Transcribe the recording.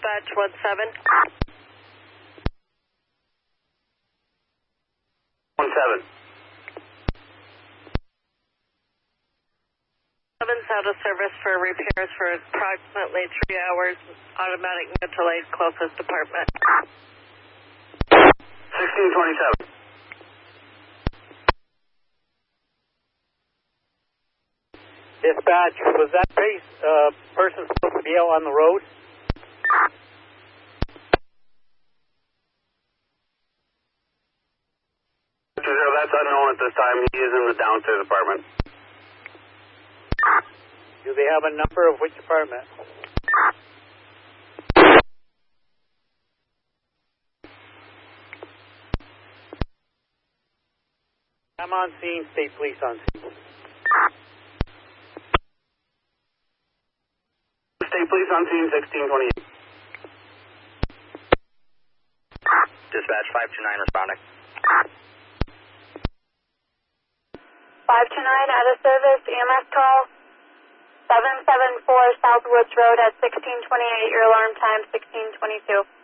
Dispatch 17. 17. 7's out of service for repairs for approximately 3 hours. Automatic mutual aid closest department. 1627. Dispatch, was that person supposed to be out on the road? That's unknown at this time. He is in the downstairs department. Do they have a number of which department? I'm on scene, state police on scene. State police on scene, 1628. Dispatch 529 responding. 529 out of service, EMS call. 774 Southwoods Road at 1628, your alarm time 1622.